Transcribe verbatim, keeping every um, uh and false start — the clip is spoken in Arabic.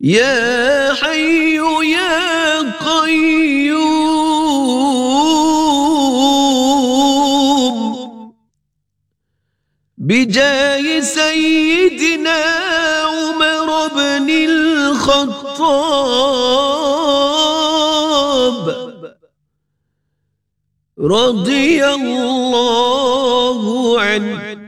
يا حي يا قيوم بجاه سيدنا عمر بن الخطاب رضي الله عنه